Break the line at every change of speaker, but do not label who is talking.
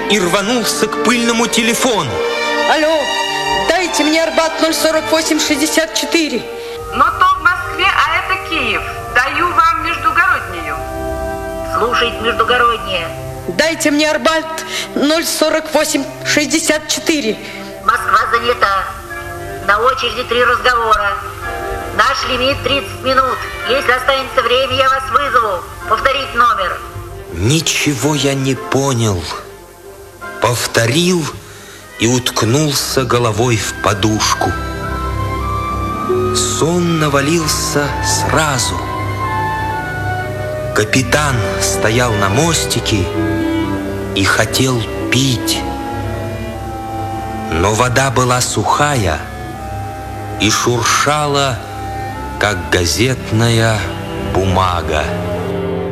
и рванулся к пыльному телефону.
Алло, дайте мне Арбат 048-64.
Но то в Москве, а это Киев. Даю вам междугороднюю.
Слушает междугороднее.
Дайте мне Арбат 048-64.
Москва занята. На очереди 3 разговора. Наш лимит 30 минут. Если останется время, я вас вызову. Повторить номер.
Ничего я не понял. Повторил и уткнулся головой в подушку. Сон навалился сразу. Капитан стоял на мостике и хотел пить. Но вода была сухая и шуршала, как газетная бумага.